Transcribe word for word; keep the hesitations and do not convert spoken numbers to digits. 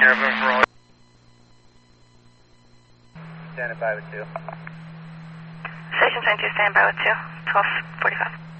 care of him for all. Standing by with two. Station twenty-two, standing by with two. twelve forty-five.